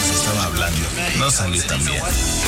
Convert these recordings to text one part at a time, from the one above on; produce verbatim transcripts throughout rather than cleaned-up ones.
estaba hablando no salió tan bien.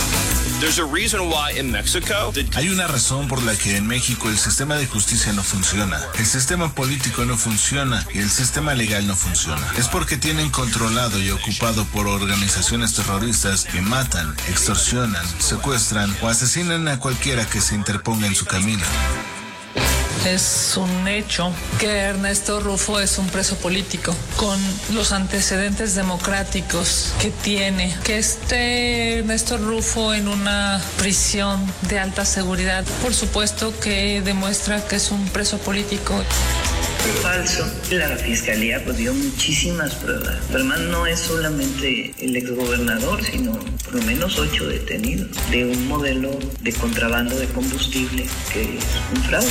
Hay una razón por la que en México el sistema de justicia no funciona, el sistema político no funciona y el sistema legal no funciona. Es porque tienen controlado y ocupado por organizaciones terroristas que matan, extorsionan, secuestran o asesinan a cualquiera que se interponga en su camino. Es un hecho que Ernesto Rufo es un preso político con los antecedentes democráticos que tiene. Que esté Ernesto Rufo en una prisión de alta seguridad, por supuesto que demuestra que es un preso político. Falso. La fiscalía pues dio muchísimas pruebas. Pero además no es solamente el exgobernador, sino por lo menos ocho detenidos de un modelo de contrabando de combustible que es un fraude.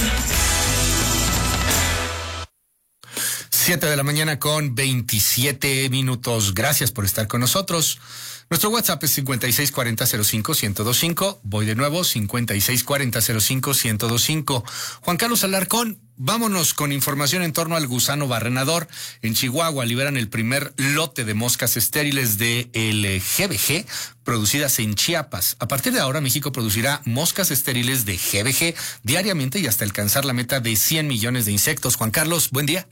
siete de la mañana con veintisiete minutos. Gracias por estar con nosotros. Nuestro WhatsApp es cincuenta y seis cuarenta cero cinco ciento veinticinco. Voy de nuevo, cincuenta y seis cuarenta cero cinco ciento veinticinco. Juan Carlos Alarcón, vámonos con información en torno al gusano barrenador. En Chihuahua liberan el primer lote de moscas estériles de el G B G producidas en Chiapas. A partir de ahora, México producirá moscas estériles de G B G diariamente y hasta alcanzar la meta de cien millones de insectos. Juan Carlos, buen día.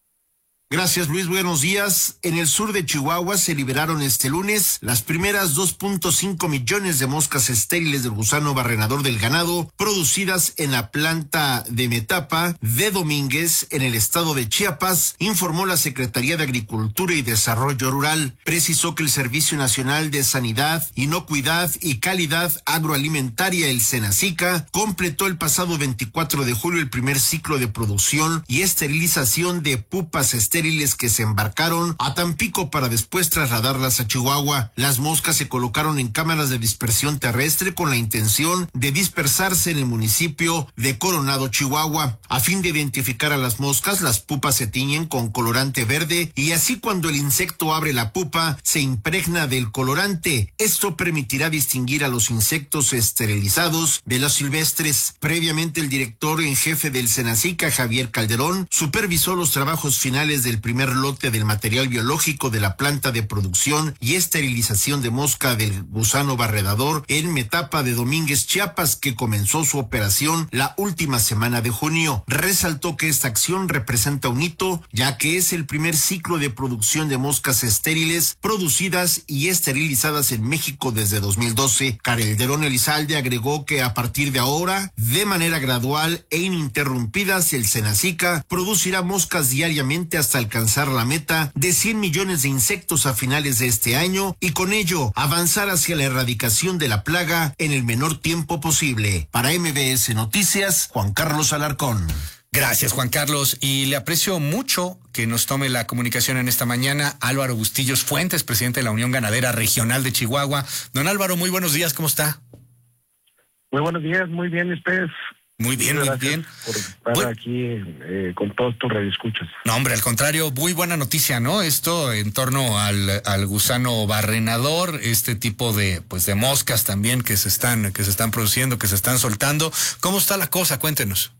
Gracias, Luis. Buenos días. En el sur de Chihuahua se liberaron este lunes las primeras dos punto cinco millones de moscas estériles del gusano barrenador del ganado producidas en la planta de Metapa de Domínguez en el estado de Chiapas, informó la Secretaría de Agricultura y Desarrollo Rural. Precisó que el Servicio Nacional de Sanidad, Inocuidad y Calidad Agroalimentaria, el SENACICA, completó el pasado veinticuatro de julio el primer ciclo de producción y esterilización de pupas estériles que se embarcaron a Tampico para después trasladarlas a Chihuahua. Las moscas se colocaron en cámaras de dispersión terrestre con la intención de dispersarse en el municipio de Coronado, Chihuahua. A fin de identificar a las moscas, las pupas se tiñen con colorante verde y así cuando el insecto abre la pupa se impregna del colorante. Esto permitirá distinguir a los insectos esterilizados de los silvestres. Previamente, el director en jefe del SENACICA, Javier Calderón, supervisó los trabajos finales de el primer lote del material biológico de la planta de producción y esterilización de mosca del gusano barredador en Metapa de Domínguez, Chiapas, que comenzó su operación la última semana de junio. Resaltó que esta acción representa un hito, ya que es el primer ciclo de producción de moscas estériles producidas y esterilizadas en México desde dos mil doce. Calderón Elizalde agregó que a partir de ahora, de manera gradual e ininterrumpidas, el SENACICA producirá moscas diariamente hasta alcanzar la meta de cien millones de insectos a finales de este año y con ello avanzar hacia la erradicación de la plaga en el menor tiempo posible. Para M B S Noticias, Juan Carlos Alarcón. Gracias, Juan Carlos, y le aprecio mucho que nos tome la comunicación en esta mañana Álvaro Bustillos Fuentes, presidente de la Unión Ganadera Regional de Chihuahua. Don Álvaro, muy buenos días, ¿cómo está? Muy buenos días, muy bien, ustedes. Muy bien, muy bien. Por estar bueno, aquí eh, con todos tus radioescuchas. No, hombre, al contrario, muy buena noticia, ¿no? Esto en torno al, al gusano barrenador, este tipo de, pues, de moscas también que se están, que se están produciendo, que se están soltando. ¿Cómo está la cosa? Cuéntenos.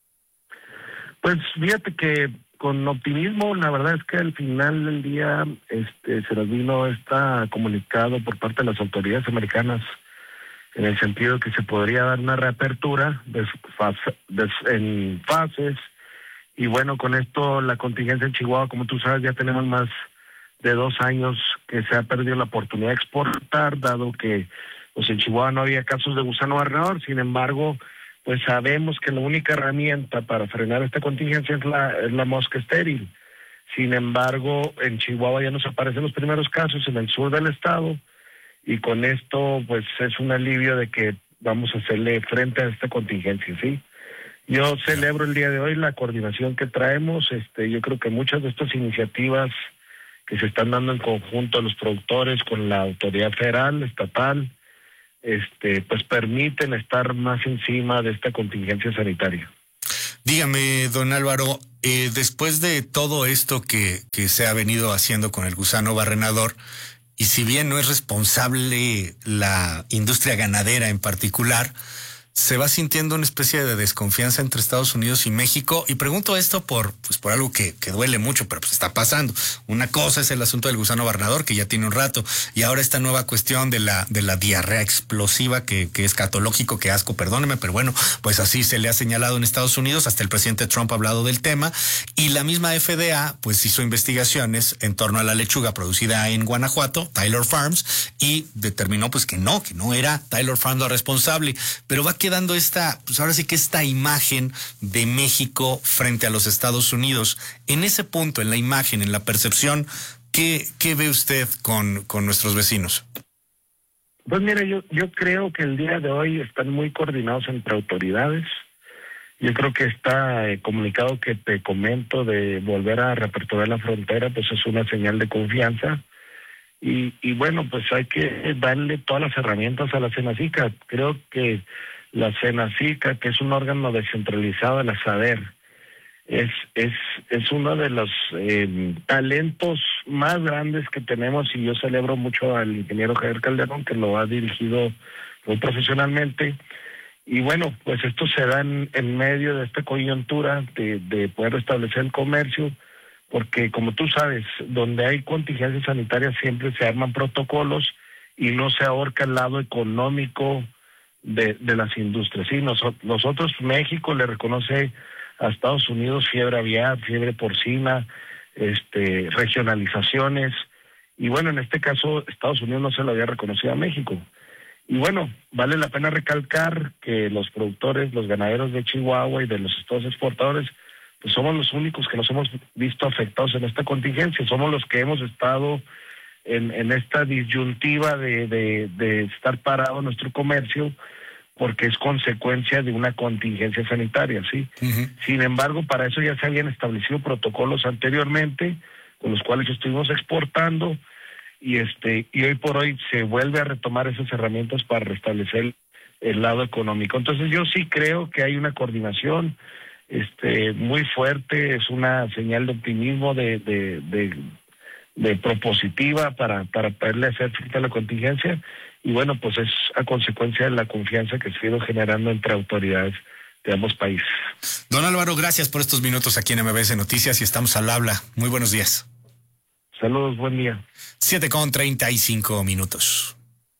Pues fíjate que con optimismo, la verdad es que al final del día, este, se nos vino esta comunicado por parte de las autoridades americanas, en el sentido de que se podría dar una reapertura de fase, de, en fases, y bueno, con esto la contingencia en Chihuahua, como tú sabes, ya tenemos más de dos años que se ha perdido la oportunidad de exportar, dado que pues en Chihuahua no había casos de gusano barrenador. Sin embargo, pues sabemos que la única herramienta para frenar esta contingencia es la, es la mosca estéril. Sin embargo, en Chihuahua ya nos aparecen los primeros casos en el sur del estado, y con esto pues es un alivio de que vamos a hacerle frente a esta contingencia, ¿sí? Yo celebro el día de hoy la coordinación que traemos. Este, yo creo que muchas de estas iniciativas que se están dando en conjunto a los productores con la autoridad federal, estatal, este, pues permiten estar más encima de esta contingencia sanitaria. Dígame, don Álvaro, eh, después de todo esto que, que se ha venido haciendo con el gusano barrenador, y si bien no es responsable la industria ganadera en particular, se va sintiendo una especie de desconfianza entre Estados Unidos y México. Y pregunto esto por, pues, por algo que, que duele mucho, pero pues está pasando. Una cosa es el asunto del gusano barrenador, que ya tiene un rato, y ahora esta nueva cuestión de la, de la diarrea explosiva, que, que es catológico, que asco, perdóneme, pero bueno, pues así se le ha señalado en Estados Unidos. Hasta el presidente Trump ha hablado del tema, y la misma F D A pues hizo investigaciones en torno a la lechuga producida en Guanajuato, Taylor Farms, y determinó pues que no, que no era Taylor Farms la responsable, pero va quedando esta, pues ahora sí que esta imagen de México frente a los Estados Unidos. En ese punto, en la imagen, en la percepción, ¿qué, qué ve usted con, con nuestros vecinos? Pues mira, yo, yo creo que el día de hoy están muy coordinados entre autoridades. Yo creo que está eh, comunicado que te comento de volver a reaperturar la frontera, pues es una señal de confianza. Y, y bueno, pues hay que darle todas las herramientas a la Senacica. Creo que la Senacica, que es un órgano descentralizado de la SADER, es es es uno de los eh, talentos más grandes que tenemos, y yo celebro mucho al ingeniero Javier Calderón, que lo ha dirigido muy profesionalmente. Y bueno, pues esto se da en, en medio de esta coyuntura de, de poder restablecer el comercio, porque como tú sabes, donde hay contingencias sanitarias siempre se arman protocolos y no se ahorca el lado económico de, de las industrias. Sí, nosotros, nosotros, México le reconoce a Estados Unidos fiebre aviar, fiebre porcina, este, regionalizaciones, y bueno, en este caso Estados Unidos no se lo había reconocido a México. Y bueno, vale la pena recalcar que los productores, los ganaderos de Chihuahua y de los estados exportadores, pues somos los únicos que nos hemos visto afectados en esta contingencia. Somos los que hemos estado en, en esta disyuntiva de, de, de estar parado nuestro comercio, porque es consecuencia de una contingencia sanitaria, ¿sí? Uh-huh. Sin embargo, para eso ya se habían establecido protocolos anteriormente, con los cuales estuvimos exportando, y este y hoy por hoy se vuelve a retomar esas herramientas para restablecer el lado económico. Entonces yo sí creo que hay una coordinación este muy fuerte, es una señal de optimismo, de de, de, de propositiva para, para poderle hacer frente a la contingencia, y bueno, pues es a consecuencia de la confianza que se ha ido generando entre autoridades de ambos países. Don Álvaro, gracias por estos minutos aquí en M B S Noticias, y estamos al habla. Muy buenos días. Saludos, buen día. siete con treinta y cinco minutos.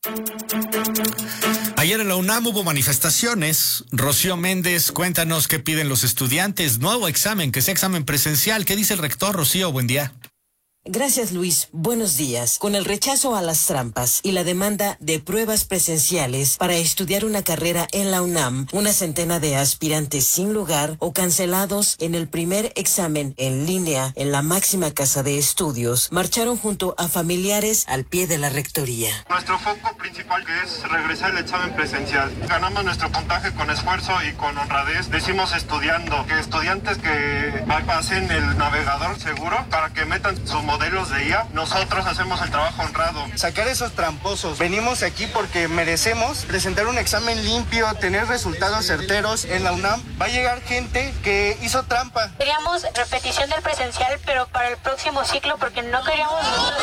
Ayer en la UNAM hubo manifestaciones. Rocío Méndez, cuéntanos qué piden los estudiantes. Nuevo examen, que sea examen presencial. ¿Qué dice el rector? Rocío, buen día. Gracias, Luis. Buenos días. Con el rechazo a las trampas y la demanda de pruebas presenciales para estudiar una carrera en la UNAM, una centena de aspirantes sin lugar o cancelados en el primer examen en línea en la máxima casa de estudios marcharon junto a familiares al pie de la rectoría. Nuestro foco principal que es regresar el examen presencial. Ganamos nuestro puntaje con esfuerzo y con honradez. Decimos estudiando, que estudiantes que pasen el navegador seguro para que metan su modelos de I A, nosotros hacemos el trabajo honrado. Sacar esos tramposos. Venimos aquí porque merecemos presentar un examen limpio, tener resultados certeros. En la UNAM va a llegar gente que hizo trampa. Queríamos repetición del presencial, pero para el próximo ciclo, porque no queríamos...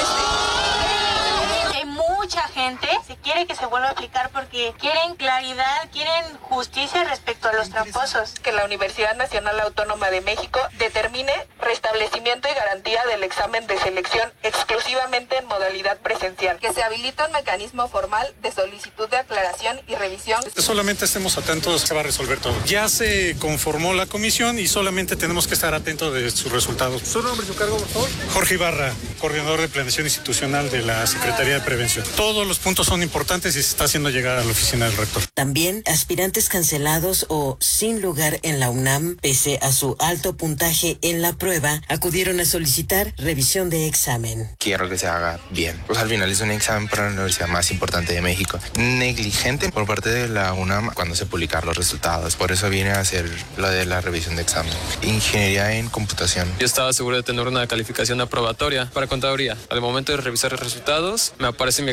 Hay mucha gente que quiere que se vuelva a aplicar porque quieren claridad, quieren justicia respecto a los tramposos. Que la Universidad Nacional Autónoma de México determine restablecimiento y garantía del examen de selección exclusivamente en modalidad presencial. Que se habilite un mecanismo formal de solicitud de aclaración y revisión. Solamente estemos atentos, se va a resolver todo. Ya se conformó la comisión y solamente tenemos que estar atentos de sus resultados. ¿Su nombre y su cargo, por favor? Jorge Ibarra, coordinador de planeación institucional de la Secretaría de Prevención. Todos los puntos son importantes y se está haciendo llegar a la oficina del rector. También aspirantes cancelados o sin lugar en la UNAM, pese a su alto puntaje en la prueba, acudieron a solicitar revisión de examen. Quiero que se haga bien. Pues al final es un examen para la universidad más importante de México. Negligente por parte de la UNAM cuando se publicaron los resultados. Por eso viene a hacer lo de la revisión de examen. Ingeniería en computación. Yo estaba seguro de tener una calificación aprobatoria para contaduría. Al momento de revisar los resultados, me aparece mi examen como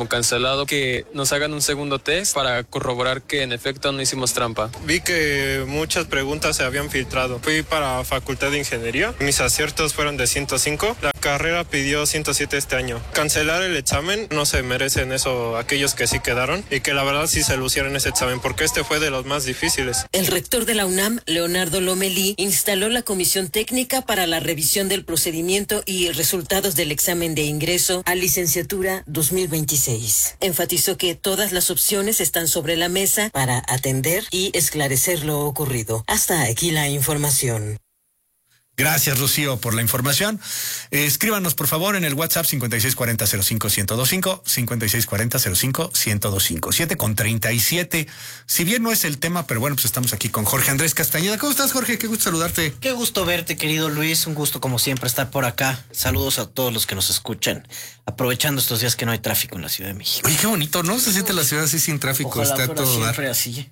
como cancelado, que nos hagan un segundo test para corroborar que en efecto no hicimos trampa. Vi que muchas preguntas se habían filtrado. Fui para Facultad de Ingeniería. Mis aciertos fueron de ciento cinco. La carrera pidió ciento siete este año. Cancelar el examen, no se merecen eso aquellos que sí quedaron y que la verdad sí se lucieron ese examen porque este fue de los más difíciles. El rector de la UNAM, Leonardo Lomelí, instaló la comisión técnica para la revisión del procedimiento y resultados del examen de ingreso a licenciatura dos mil veintiséis. Enfatizó que todas las opciones están sobre la mesa para atender y esclarecer lo ocurrido. Hasta aquí la información. Gracias, Rocío, por la información. Eh, escríbanos, por favor, en el WhatsApp cincuenta y seis cuarenta cero cinco ciento veinticinco, cincuenta y seis cuarenta cero cinco ciento veinticinco, siete con treinta y siete. Si bien no es el tema, pero bueno, pues estamos aquí con Jorge Andrés Castañeda. ¿Cómo estás, Jorge? Qué gusto saludarte. Qué gusto verte, querido Luis. Un gusto, como siempre, estar por acá. Saludos a todos los que nos escuchan, aprovechando estos días que no hay tráfico en la Ciudad de México. Oye, qué bonito, ¿no? Se siente la ciudad así sin tráfico. Ojalá está fuera todo siempre dar. así.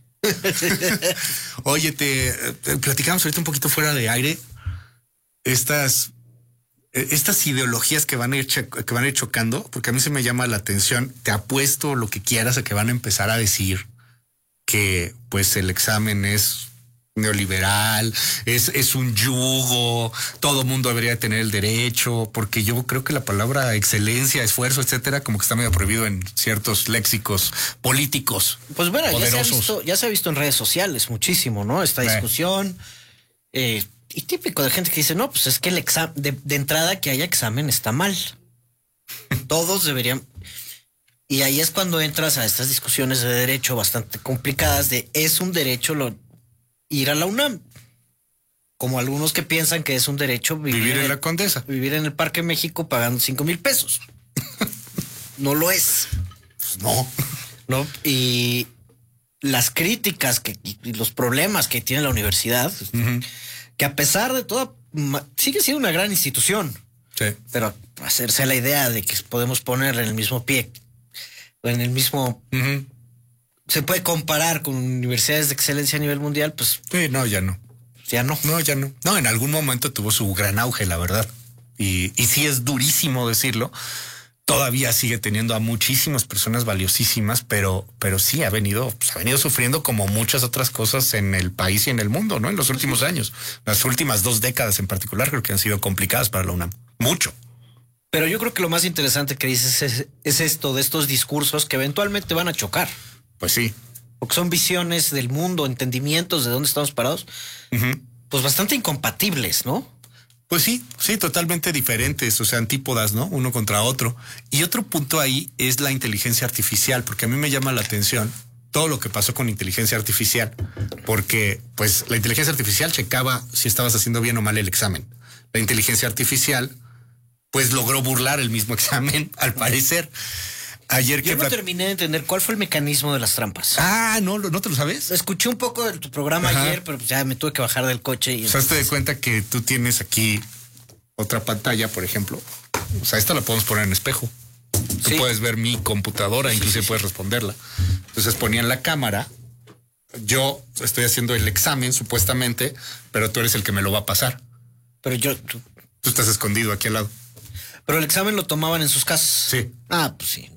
Oye, te, te platicamos ahorita un poquito fuera de aire. Estas, estas ideologías que van a ir que van a ir chocando, porque a mí se me llama la atención. Te apuesto lo que quieras a que van a empezar a decir que pues el examen es neoliberal, es, es un yugo, todo mundo debería tener el derecho, porque yo creo que la palabra excelencia, esfuerzo, etcétera, como que está medio prohibido en ciertos léxicos políticos. Pues bueno, ya se, ha poderosos. visto, ya se ha visto en redes sociales muchísimo, ¿no? Esta discusión. Eh, y típico de gente que dice, no, pues es que el examen, de, de entrada que haya examen está mal. Todos deberían. Y ahí es cuando entras a estas discusiones de derecho bastante complicadas de es un derecho lo, ir a la UNAM. Como algunos que piensan que es un derecho vivir, vivir en, en la el, Condesa. Vivir en el Parque México pagando cinco mil pesos. No lo es. Pues no. No. Y las críticas que, y los problemas que tiene la universidad, uh-huh. que a pesar de todo, sigue siendo una gran institución. Sí. Pero hacerse la idea de que podemos poner en el mismo pie, en el mismo... Uh-huh. Se puede comparar con universidades de excelencia a nivel mundial, pues... Sí, no, ya no. Ya no. No, ya no. No, en algún momento tuvo su gran auge, la verdad. Y, y sí es durísimo decirlo. Todavía sigue teniendo a muchísimas personas valiosísimas, pero, pero sí ha venido, pues, ha venido sufriendo como muchas otras cosas en el país y en el mundo, ¿no? En los últimos años. Las últimas dos décadas en particular creo que han sido complicadas para la UNAM. Mucho. Pero yo creo que lo más interesante que dices es, es esto de estos discursos que eventualmente van a chocar. Pues sí. Porque son visiones del mundo, entendimientos de dónde estamos parados, uh-huh. pues bastante incompatibles, ¿no? Pues sí, sí, totalmente diferentes, o sea, antípodas, ¿no? Uno contra otro. Y otro punto ahí es la inteligencia artificial, porque a mí me llama la atención todo lo que pasó con inteligencia artificial, porque pues la inteligencia artificial checaba si estabas haciendo bien o mal el examen. La inteligencia artificial pues logró burlar el mismo examen, al parecer. Ayer Yo que no plat... terminé de entender cuál fue el mecanismo de las trampas. Ah, no, ¿no te lo sabes? Escuché un poco de tu programa Ajá. ayer, pero ya me tuve que bajar del coche. Y o sea, te das cuenta que tú tienes aquí otra pantalla, por ejemplo. O sea, esta la podemos poner en espejo. Tú sí. puedes ver mi computadora, sí, inclusive sí, puedes sí. responderla. Entonces ponían la cámara. Yo estoy haciendo el examen, supuestamente, pero tú eres el que me lo va a pasar. Pero yo... Tú, tú estás escondido aquí al lado. Pero el examen lo tomaban en sus casas. Sí. Ah, pues sí.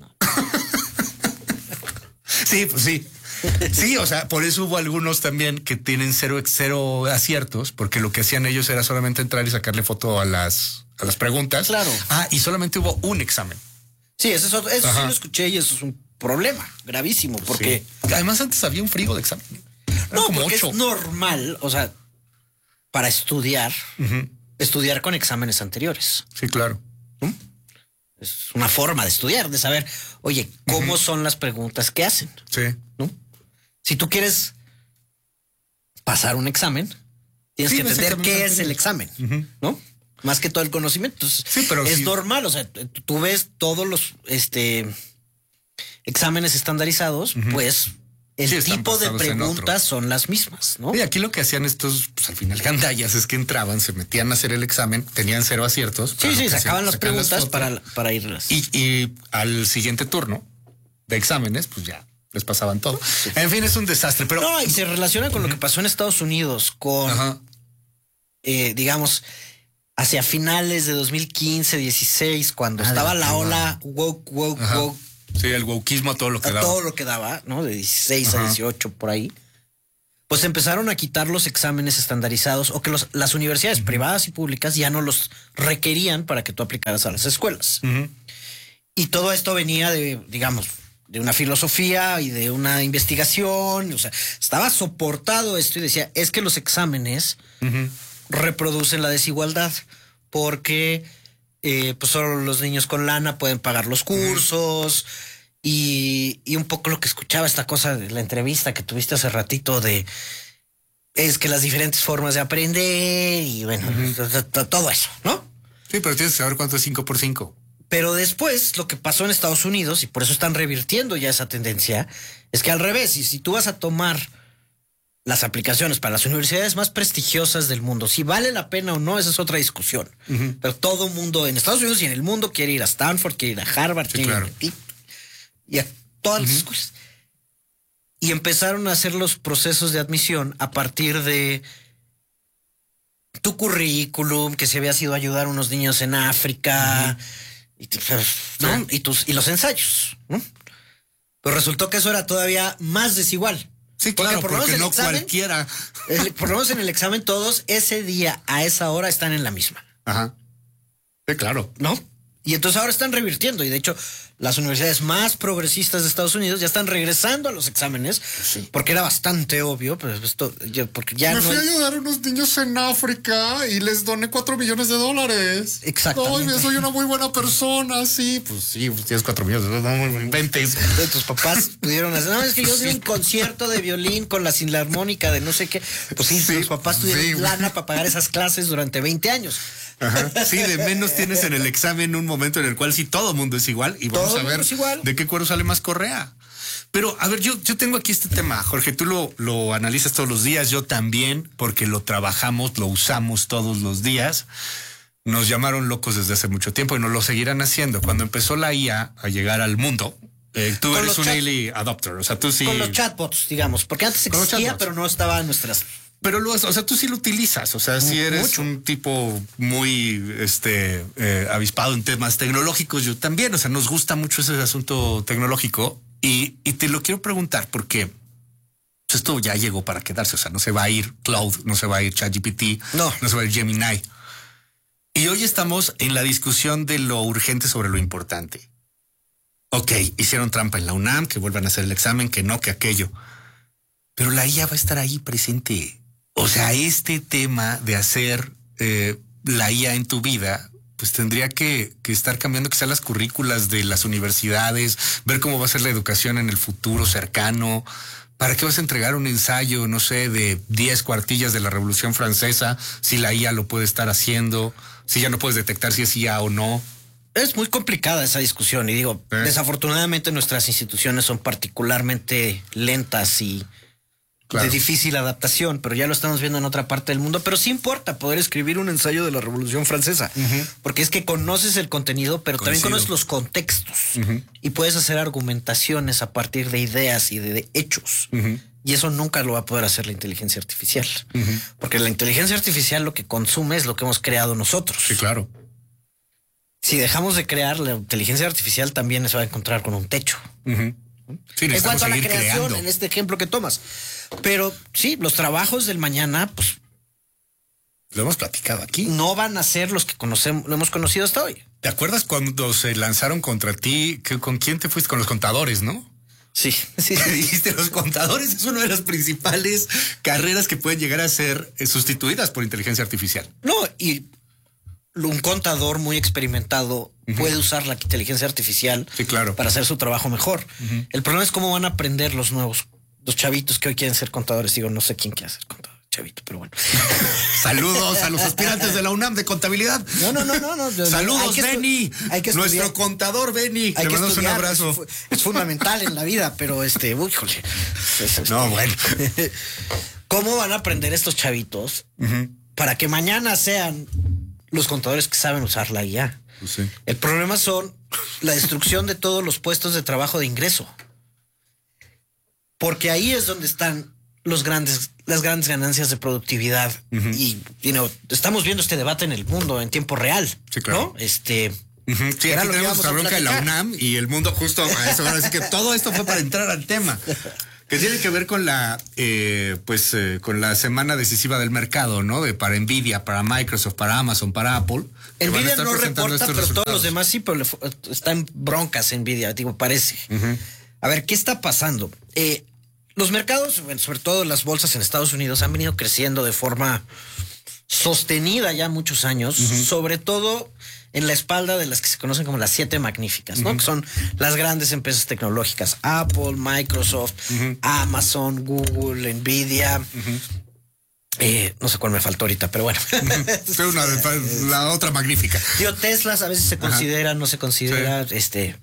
Sí, pues sí. Sí, o sea, por eso hubo algunos también que tienen cero, cero aciertos, porque lo que hacían ellos era solamente entrar y sacarle foto a las, a las preguntas. Claro. Ah, y solamente hubo un examen. Sí, eso, eso, eso sí lo escuché y eso es un problema gravísimo, porque... Sí. Además antes había un frigo de examen. Era no, como porque ocho. Es normal, o sea, para estudiar, uh-huh. estudiar con exámenes anteriores. Sí, claro. ¿Mm? Es una forma de estudiar, de saber, oye, ¿cómo uh-huh. son las preguntas que hacen? Sí. ¿No? Si tú quieres pasar un examen, tienes sí, que entender qué es el examen, uh-huh. ¿no? Más que todo el conocimiento. Entonces, sí, pero es sí. normal, o sea, tú ves todos los este, exámenes estandarizados, uh-huh. pues el sí, tipo de preguntas son las mismas, ¿no? Y aquí lo que hacían estos, pues al final gandallas, es que entraban, se metían a hacer el examen, tenían cero aciertos. Sí, sí, sacaban las preguntas las para, para irlas. Y, y al siguiente turno de exámenes, pues ya les pasaban todo. Sí. En fin, es un desastre, pero... No, y se relaciona con uh-huh. lo que pasó en Estados Unidos, con, eh, digamos, hacia finales de dos mil quince, dieciséis, cuando ah, estaba la ola woke, woke, Ajá. woke, Sí, el wokismo a todo lo que a daba. todo lo que daba, ¿no? De dieciséis Ajá. a dieciocho por ahí. Pues empezaron a quitar los exámenes estandarizados o que los, las universidades uh-huh. privadas y públicas ya no los requerían para que tú aplicaras a las escuelas. Uh-huh. Y todo esto venía de, digamos, de una filosofía y de una investigación. O sea, estaba soportado esto y decía, es que los exámenes uh-huh. reproducen la desigualdad porque eh, pues solo los niños con lana pueden pagar los cursos. Uh-huh. Y, y un poco lo que escuchaba esta cosa de la entrevista que tuviste hace ratito de es que las diferentes formas de aprender y bueno, uh-huh. todo eso, ¿no? Sí, pero tienes que saber cuánto es cinco por cinco. Pero después lo que pasó en Estados Unidos, y por eso están revirtiendo ya esa tendencia, es que al revés, y si tú vas a tomar las aplicaciones para las universidades más prestigiosas del mundo, si vale la pena o no, esa es otra discusión. Uh-huh. Pero todo mundo en Estados Unidos y en el mundo quiere ir a Stanford, quiere ir a Harvard, sí, quiere claro. ir a y a todas uh-huh. las escuelas. Y empezaron a hacer los procesos de admisión a partir de tu currículum, que si habías ido a ayudar a unos niños en África, uh-huh. y, ¿no? sí. y, tus, y los ensayos, ¿no? Pero resultó que eso era todavía más desigual. Sí, claro, porque, por porque no examen, cualquiera. El, por lo menos en el examen todos ese día, a esa hora, están en la misma. Ajá. Sí, claro. ¿No? Y entonces ahora están revirtiendo y de hecho las universidades más progresistas de Estados Unidos ya están regresando a los exámenes sí. porque era bastante obvio, pues esto, yo, porque ya me no fui hay... a ayudar a unos niños en África y les doné cuatro millones de dólares. Exactamente. No, soy una muy buena persona, sí. Pues sí, pues tienes cuatro millones de dólares, no me inventes. Entonces, tus papás pudieron hacer, no, es que yo di un concierto de violín con la filarmónica de no sé qué. Pues sí, sí tus papás tuvieron sí. lana para pagar esas clases durante veinte años. Ajá. Sí, de menos tienes en el examen un momento en el cual sí todo mundo es igual y vamos todo a ver de qué cuero sale más correa. Pero a ver, yo, yo tengo aquí este tema, Jorge, tú lo, lo analizas todos los días, yo también, porque lo trabajamos, lo usamos todos los días. Nos llamaron locos desde hace mucho tiempo y nos lo seguirán haciendo. Cuando empezó la I A a llegar al mundo, eh, tú con eres un early adopter, o sea, tú sí... Con los chatbots, digamos, porque antes existía, pero no estaba en nuestras... Pero lo, o sea, tú sí lo utilizas, o sea, si eres Mucho. un tipo muy este eh, avispado en temas tecnológicos, yo también, o sea, nos gusta mucho ese asunto tecnológico y, y te lo quiero preguntar porque pues esto ya llegó para quedarse, o sea, no se va a ir Cloud, no se va a ir ChatGPT, no, no se va a ir Gemini. Y hoy estamos en la discusión de lo urgente sobre lo importante. Ok, hicieron trampa en la UNAM, que vuelvan a hacer el examen, que no, que aquello. Pero la I A va a estar ahí presente. O sea, este tema de hacer eh, la I A en tu vida, pues tendría que, que estar cambiando quizás las currículas de las universidades, ver cómo va a ser la educación en el futuro cercano. ¿Para qué vas a entregar un ensayo, no sé, de diez cuartillas de la Revolución Francesa si la I A lo puede estar haciendo, si ya no puedes detectar si es I A o no? Es muy complicada esa discusión y digo, ¿Eh? desafortunadamente nuestras instituciones son particularmente lentas y... Claro. de difícil adaptación, pero ya lo estamos viendo en otra parte del mundo, pero sí importa poder escribir un ensayo de la Revolución Francesa, uh-huh. porque es que conoces el contenido, pero Coincido. también conoces los contextos uh-huh. y puedes hacer argumentaciones a partir de ideas y de, de hechos. Uh-huh. Y eso nunca lo va a poder hacer la inteligencia artificial, uh-huh. porque la inteligencia artificial lo que consume es lo que hemos creado nosotros. Sí, claro. Si dejamos de crear, la inteligencia artificial también se va a encontrar con un techo. Uh-huh. Sí, en cuanto a la creación, creando. en este ejemplo que tomas. Pero sí, los trabajos del mañana, pues... Lo hemos platicado aquí. No van a ser los que conocemos, lo hemos conocido hasta hoy. ¿Te acuerdas cuando se lanzaron contra ti? Que, ¿Con quién te fuiste? Con los contadores, ¿no? Sí, sí. Te dijiste, los contadores es una de las principales carreras que pueden llegar a ser eh, sustituidas por inteligencia artificial. No, y un contador muy experimentado uh-huh. puede usar la inteligencia artificial sí, claro. para hacer su trabajo mejor. Uh-huh. El problema es cómo van a aprender los nuevos, los chavitos que hoy quieren ser contadores. Digo, no sé quién quiere ser contador, chavito, pero bueno. Saludos a los aspirantes de la UNAM de contabilidad. No, no, no, no. no. Saludos, Benny. Nuestro contador, Benny. Le mandamos un abrazo. Es, es fundamental en la vida, pero este, uy, híjole. Es, este, no, bueno. ¿Cómo van a aprender estos chavitos uh-huh. para que mañana sean los contadores que saben usar la I A? Pues sí. El problema son la destrucción de todos los puestos de trabajo de ingreso. Porque ahí es donde están los grandes, las grandes ganancias de productividad. Uh-huh. Y you know, estamos viendo este debate en el mundo en tiempo real. Sí, claro. ¿no? Este, Uh-huh. Sí, Era aquí lo que tenemos íbamos la a bronca de la platicar. UNAM y el mundo justo a eso. Así que todo esto fue para entrar al tema. Que tiene que ver con la, eh, pues, eh, con la semana decisiva del mercado, ¿no? De para Nvidia, para Microsoft, para Amazon, para Apple. Nvidia no reporta, pero todos los demás sí, pero le, están broncas Nvidia, digo, parece. Uh-huh. A ver, ¿qué está pasando? Eh, los mercados, bueno, sobre todo las bolsas en Estados Unidos, han venido creciendo de forma sostenida ya muchos años, uh-huh. sobre todo en la espalda de las que se conocen como las siete magníficas, ¿no? Uh-huh. Que son las grandes empresas tecnológicas: Apple, Microsoft, uh-huh. Amazon, Google, Nvidia. Uh-huh. Eh, no sé cuál me faltó ahorita, pero bueno. Uh-huh. Una, la otra magnífica. Tío, Tesla a veces se considera, uh-huh. no se considera, sí. este.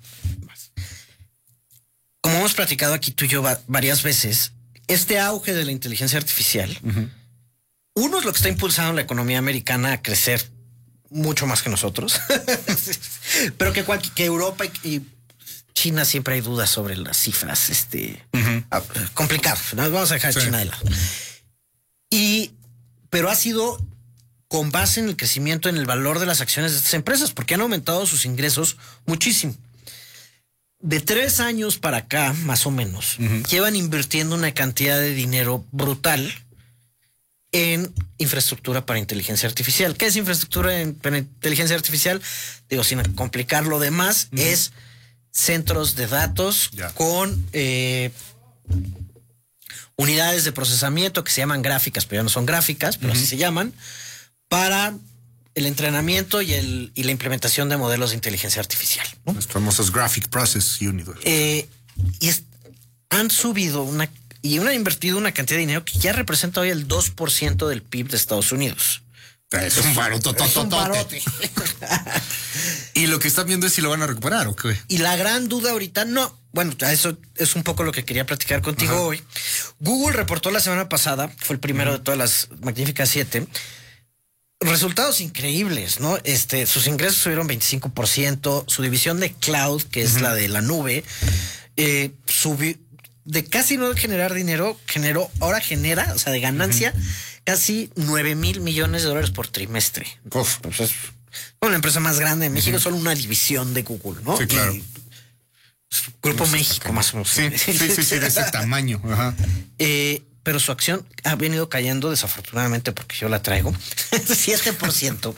Como hemos platicado aquí tú y yo varias veces, este auge de la inteligencia artificial, uh-huh. uno es lo que está impulsando la economía americana a crecer mucho más que nosotros, pero que, que Europa y, y China siempre hay dudas sobre las cifras, este, uh-huh. a, complicado, ¿no? Vamos a dejar sí. China de lado. Y, pero ha sido con base en el crecimiento en el valor de las acciones de estas empresas, porque han aumentado sus ingresos muchísimo. De tres años para acá, más o menos, uh-huh. llevan invirtiendo una cantidad de dinero brutal en infraestructura para inteligencia artificial. ¿Qué es infraestructura en, para inteligencia artificial? Digo, sin complicar lo demás, uh-huh. es centros de datos yeah. con eh, unidades de procesamiento que se llaman gráficas, pero ya no son gráficas, pero uh-huh. así se llaman, para el entrenamiento y, el, y la implementación de modelos de inteligencia artificial, ¿no? Los famosos Graphic Process Unit. Eh, y es, han subido una y han invertido una cantidad de dinero que ya representa hoy el dos por ciento del P I B de Estados Unidos. Es un barote. Es un barote. Y lo que están viendo es si lo van a recuperar o qué. Y la gran duda ahorita, no. Bueno, eso es un poco lo que quería platicar contigo Ajá. hoy. Google reportó la semana pasada, fue el primero uh-huh. de todas las magníficas siete, resultados increíbles, ¿no? Este, sus ingresos subieron veinticinco por ciento, su división de cloud, que es uh-huh. la de la nube, eh, subió. De casi no generar dinero, generó, ahora genera, o sea, de ganancia, uh-huh. casi nueve mil millones de dólares por trimestre. Uf, pues es una empresa más grande en México, uh-huh. solo una división de Google, ¿no? Sí, claro. Y, Grupo no México, sé, más o menos. Sí, sí, sí, sí, de ese tamaño. Ajá. Eh, pero su acción ha venido cayendo, desafortunadamente, porque yo la traigo, siete por ciento.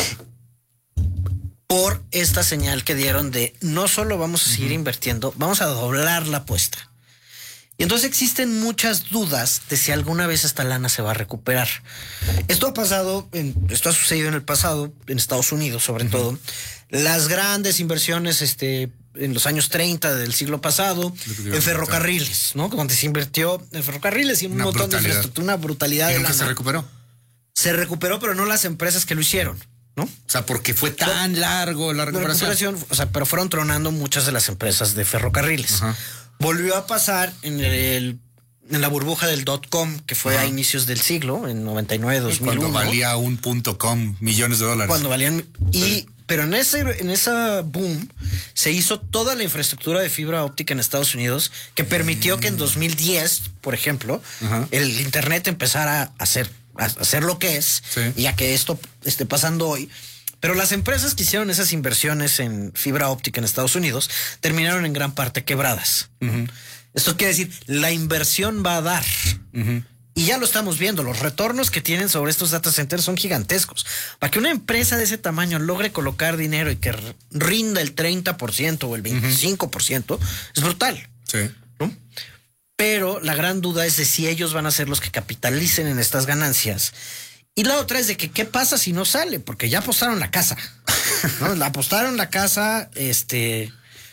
Por esta señal que dieron de no solo vamos a seguir uh-huh. invirtiendo, vamos a doblar la apuesta. Y entonces existen muchas dudas de si alguna vez esta lana se va a recuperar. Esto ha pasado, en, esto ha sucedido en el pasado, en Estados Unidos sobre uh-huh. todo. Las grandes inversiones este, en los años treinta del siglo pasado, en ferrocarriles, ¿no? Cuando se invirtió en ferrocarriles y en un una montón brutalidad. de infraestructura, una brutalidad. ¿Y de nunca lana. se recuperó? Se recuperó, pero no las empresas que lo hicieron, ¿no? O sea, porque fue tan pero, largo la recuperación. la recuperación. O sea, pero fueron tronando muchas de las empresas de ferrocarriles. Uh-huh. Volvió a pasar en el en la burbuja del dot-com, que fue Ajá. a inicios del siglo, en noventa y nueve, dos mil uno. Cuando valía un punto com millones de dólares. Cuando valían... Y, sí. Pero en ese en esa boom se hizo toda la infraestructura de fibra óptica en Estados Unidos que permitió mm. que en dos mil diez, por ejemplo, Ajá. el internet empezara a hacer, a hacer lo que es, sí. y a que esto esté pasando hoy. Pero las empresas que hicieron esas inversiones en fibra óptica en Estados Unidos terminaron en gran parte quebradas. Uh-huh. Esto quiere decir, la inversión va a dar. Uh-huh. Y ya lo estamos viendo, los retornos que tienen sobre estos data centers son gigantescos. Para que una empresa de ese tamaño logre colocar dinero y que rinda el treinta por ciento o el veinticinco por ciento, uh-huh. es brutal. Sí. ¿No? Pero la gran duda es de si ellos van a ser los que capitalicen en estas ganancias. Y la otra es de que qué pasa si no sale, porque ya apostaron la casa, ¿no? La apostaron la casa, este,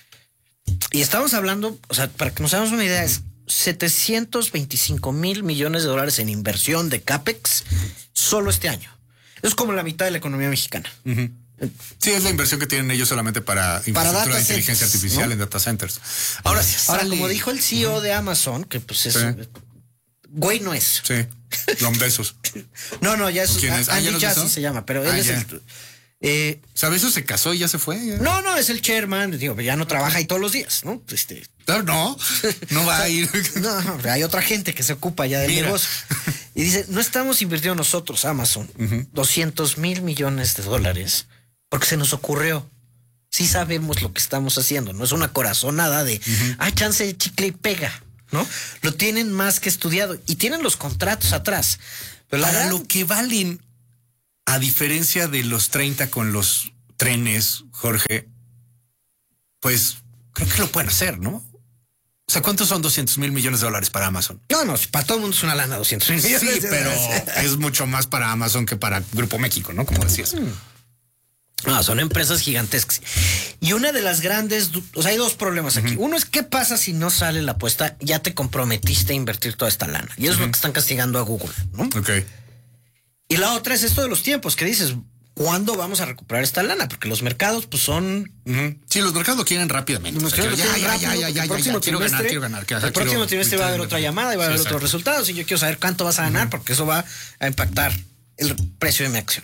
y estamos hablando, o sea, para que nos hagamos una idea, es setecientos veinticinco mil millones de dólares en inversión de CAPEX solo este año. Es como la mitad de la economía mexicana. Uh-huh. Sí, es la inversión que tienen ellos solamente para infraestructura para de inteligencia centers, artificial, ¿no? En data centers. Ahora, si Ahora como dijo el C E O uh-huh. de Amazon, que pues es... Sí. Güey no es. Sí. Don Besos. No, no, ya es. ¿Quién es? Andy ¿Ah, Jassy se llama, pero él ah, es ya. el. Eh, o sea, Besos se casó y ya se fue. ¿Ya? No, no, es el chairman. Digo, ya no trabaja ahí todos los días, ¿no? Este. No, no, no va a ir. No, no, hay otra gente que se ocupa ya del Mira. negocio. Y dice, no estamos invirtiendo nosotros, Amazon, uh-huh. doscientos mil millones de dólares porque se nos ocurrió. sí sabemos lo que estamos haciendo, no es una corazonada de, uh-huh. ah, chance de chicle y pega, ¿no? Lo tienen más que estudiado y tienen los contratos atrás. Pero Para gran... lo que valen, a diferencia de los treinta con los trenes, Jorge, pues creo que lo pueden hacer, ¿no? O sea, ¿cuántos son doscientos mil millones de dólares para Amazon? No, no, para todo el mundo es una lana, doscientos mil millones. Sí, pero es mucho más para Amazon que para Grupo México, ¿no? Como decías. Mm. No, son empresas gigantescas. Y una de las grandes, o sea, hay dos problemas aquí. Uh-huh. Uno es, ¿qué pasa si no sale la apuesta? Ya te comprometiste a invertir toda esta lana. Y eso uh-huh. es lo que están castigando a Google, ¿no? Ok. Y la otra es esto de los tiempos, que dices, ¿cuándo vamos a recuperar esta lana? Porque los mercados, pues son... Uh-huh. Sí, los mercados lo quieren rápidamente. Los mercados o sea, lo quieren ya, rápido. Ya, ya, ya, el próximo ya, ya, quiero trimestre, ganar, quiero ganar. Quiero, el próximo quiero, trimestre va a haber otra llamada y va a haber sí, otros resultados. Y yo quiero saber cuánto vas a ganar, uh-huh. porque eso va a impactar el precio de mi acción.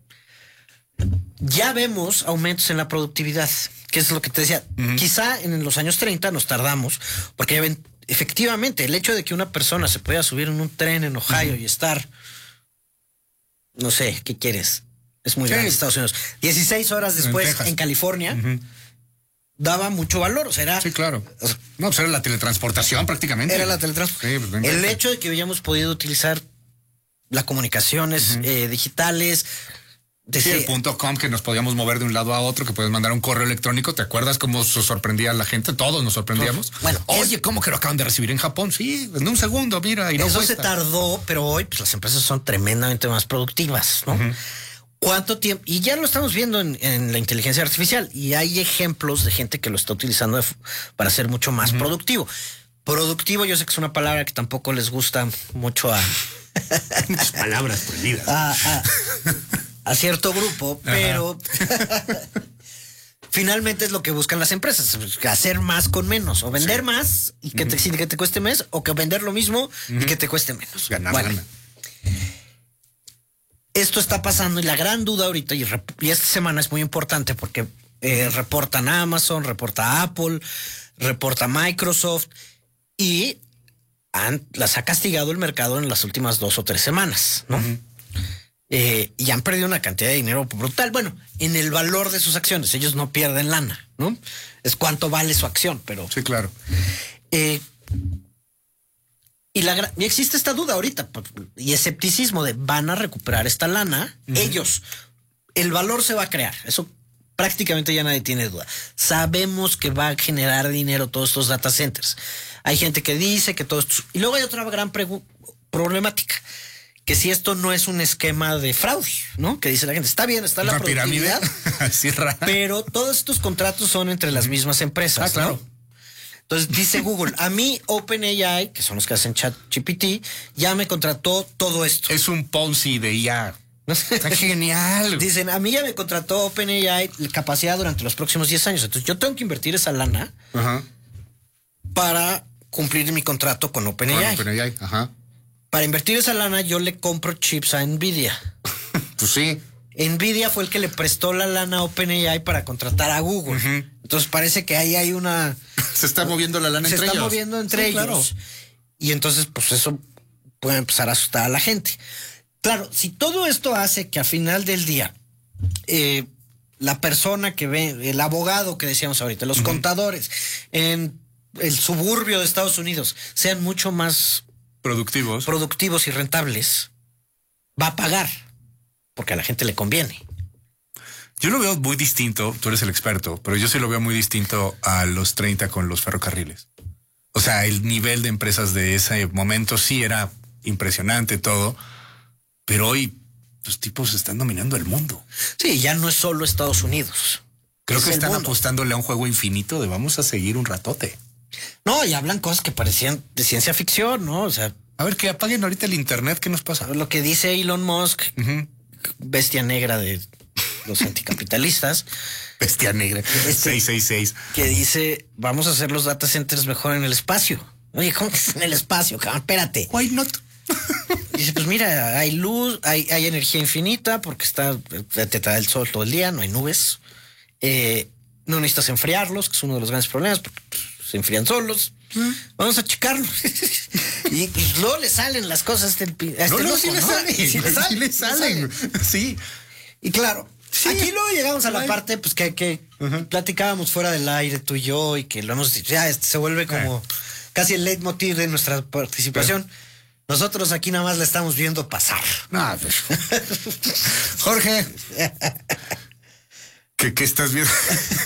Ya vemos aumentos en la productividad, que es lo que te decía. Uh-huh. Quizá en los años treinta nos tardamos, porque ven, efectivamente el hecho de que una persona se pueda subir en un tren en Ohio uh-huh. y estar, no sé, ¿qué quieres? Es muy sí. grande Estados Unidos. dieciséis horas después en, en California, uh-huh. daba mucho valor. O sea, era, sí, claro. O sea, no, pues era la teletransportación prácticamente. Era la teletransportación. Sí, pues, el hecho de que hayamos podido utilizar las comunicaciones uh-huh. eh, digitales. Sí, el punto com, que nos podíamos mover de un lado a otro, que puedes mandar un correo electrónico. ¿Te acuerdas cómo se sorprendía a la gente? Todos nos sorprendíamos. Bueno, oye, ¿cómo que lo acaban de recibir en Japón? Sí, en un segundo, mira. Y no eso cuesta. Se tardó, pero hoy pues, las empresas son tremendamente más productivas, ¿no? Uh-huh. ¿Cuánto tiempo? Y ya lo estamos viendo en, en la inteligencia artificial. Y hay ejemplos de gente que lo está utilizando de, para ser mucho más uh-huh. productivo. Productivo, yo sé que es una palabra que tampoco les gusta mucho a... Muchas palabras prohibidas. A, a, a cierto grupo, pero finalmente es lo que buscan las empresas, hacer más con menos, o vender sí. más y que, uh-huh. te, que te cueste más, o que vender lo mismo uh-huh. y que te cueste menos. Ganar, bueno, ganar. Esto está pasando y la gran duda ahorita, y, rep- y esta semana es muy importante porque eh, reportan Amazon, reporta Apple, reporta Microsoft y han, las ha castigado el mercado en las últimas dos o tres semanas, ¿no? Uh-huh. Eh, y han perdido una cantidad de dinero brutal. Bueno, en el valor de sus acciones, ellos no pierden lana, ¿no? Es cuánto vale su acción, pero... Sí, claro. Eh, y, la, y existe esta duda ahorita y escepticismo de ¿van a recuperar esta lana? Uh-huh. Ellos, el valor se va a crear, eso prácticamente ya nadie tiene duda. Sabemos que va a generar dinero todos estos data centers. Hay gente que dice que todo esto... Y luego hay otra gran pregu- problemática, que si esto no es un esquema de fraude, ¿no? Que dice la gente, está bien, está la productividad, así rara. Pero todos estos contratos son entre las mismas empresas, ah, claro. ¿no? Entonces dice Google, a mí OpenAI, que son los que hacen ChatGPT, ya me contrató todo esto. Es un Ponzi de I A. Está genial. Dicen, a mí ya me contrató OpenAI capacidad durante los próximos diez años. Entonces yo tengo que invertir esa lana uh-huh. para cumplir mi contrato con OpenAI. Con OpenAI, ajá. Para invertir esa lana, yo le compro chips a Nvidia. Pues sí. Nvidia fue el que le prestó la lana a OpenAI para contratar a Google. Uh-huh. Entonces parece que ahí hay una... Se está moviendo la lana se entre ellos. Se está ellos. moviendo entre sí, ellos. Claro. Y entonces, pues eso puede empezar a asustar a la gente. Claro, si todo esto hace que al final del día, eh, la persona que ve, el abogado que decíamos ahorita, los uh-huh. contadores, en el suburbio de Estados Unidos, sean mucho más... Productivos. Productivos y rentables, va a pagar, porque a la gente le conviene. Yo lo veo muy distinto, tú eres el experto, pero yo sí lo veo muy distinto a los treinta con los ferrocarriles. O sea, el nivel de empresas de ese momento sí era impresionante todo, pero hoy los tipos están dominando el mundo. Sí, ya no es solo Estados Unidos. Creo que están apostándole a un juego infinito de vamos a seguir un ratote. No, y hablan cosas que parecían de ciencia ficción, ¿no? O sea, a ver, que apaguen ahorita el internet, ¿qué nos pasa? Lo que dice Elon Musk, uh-huh. bestia negra de los anticapitalistas. Bestia negra, este, seis seis seis. Que dice, vamos a hacer los data centers mejor en el espacio. Oye, ¿cómo que es en el espacio, cabrón? Espérate. Why not? Dice, pues mira, hay luz, hay, hay energía infinita porque está, te trae el sol todo el día, no hay nubes. Eh, no necesitas enfriarlos, que es uno de los grandes problemas, porque pues, se enfrían solos. ¿Mm? Vamos a checarlos. y, y luego le salen las cosas. Este, este no, no, loco, sí le ¿no? salen. Sí le salen. Sí le salen. Sí. Y claro, Sí, aquí luego llegamos a la parte pues que, que uh-huh. platicábamos fuera del aire tú y yo y que lo hemos ya se vuelve como eh. casi el leitmotiv de nuestra participación. Eh. Nosotros aquí nada más la estamos viendo pasar. No, pues. Jorge, ¿qué, qué estás viendo?